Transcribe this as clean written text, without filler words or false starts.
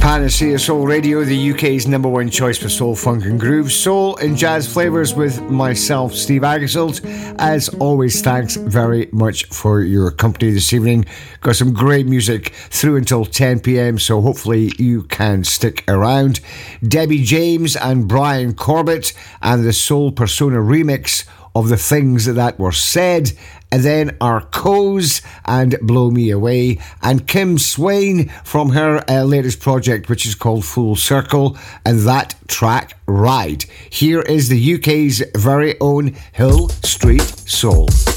Panacea Soul Radio, the UK's number one choice for soul, funk and groove, soul and jazz flavours with myself, Steve Agasselt. As always, thanks very much for your company this evening. Got some great music through until 10 p.m, so hopefully you can stick around. Debbie James and Brian Corbett and the Soul Persona remix of The Things That Were Said, and then our Coes and Blow Me Away, and Kim Swain from her latest project, which is called Full Circle, and that track, Ride. Here is the UK's very own Hill Street Soul.